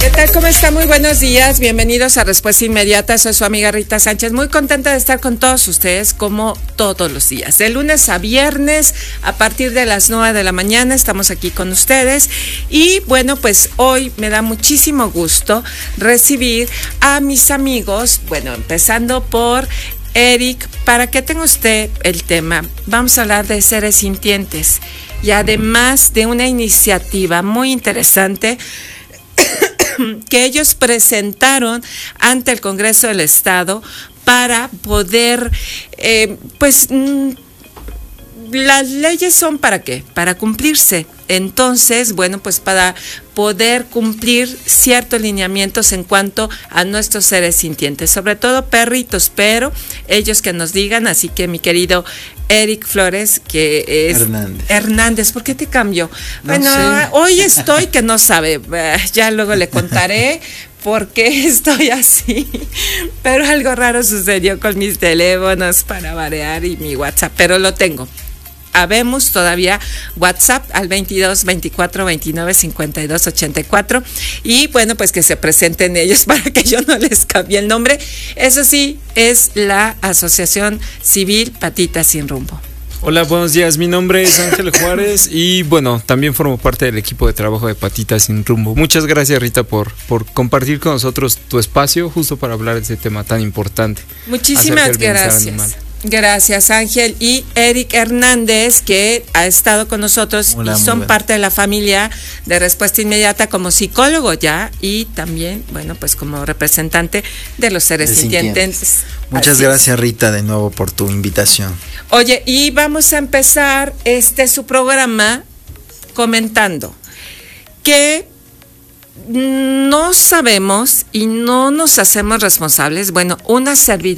¿Qué tal? ¿Cómo está? Muy buenos días. Bienvenidos a Respuesta Inmediata. Soy su amiga Rita Sánchez. Muy contenta de estar con todos ustedes como todos los días. De lunes a viernes, a partir de las 9 de la mañana, estamos aquí con ustedes. Y bueno, pues hoy me da muchísimo gusto recibir a mis amigos. Bueno, empezando por Eric. Para que tenga usted el tema, vamos a hablar de seres sintientes. Y además de una iniciativa muy interesante que ellos presentaron ante el Congreso del Estado para poder, las leyes son ¿para qué? Para cumplirse. Entonces, bueno, pues para poder cumplir ciertos lineamientos en cuanto a nuestros seres sintientes, sobre todo perritos, pero ellos que nos digan, así que mi querido Eric Flores, que es Hernández, ¿por qué te cambió? No bueno, sé. Hoy estoy que no sabe, ya luego le contaré por qué estoy así, pero algo raro sucedió con mis teléfonos para variar y mi WhatsApp, pero lo tengo. Habemos todavía WhatsApp al 22 24 29 52 84 y bueno, pues que se presenten ellos para que yo no les cambie el nombre. Eso sí, es la Asociación Civil Patitas Sin Rumbo. Hola, buenos días, mi nombre es Ángel Juárez y bueno, también formo parte del equipo de trabajo de Patitas Sin Rumbo. Muchas gracias, Rita, por compartir con nosotros tu espacio justo para hablar de este tema tan importante. Muchísimas gracias. Gracias, Ángel. Y Eric Hernández, que ha estado con nosotros. Hola, y son parte de la familia de Respuesta Inmediata como psicólogo ya y también, bueno, pues como representante de los seres sintientes. Muchas gracias, Rita, de nuevo por tu invitación. Oye, y vamos a empezar su programa comentando que no sabemos y no nos hacemos responsables. Bueno, una servidora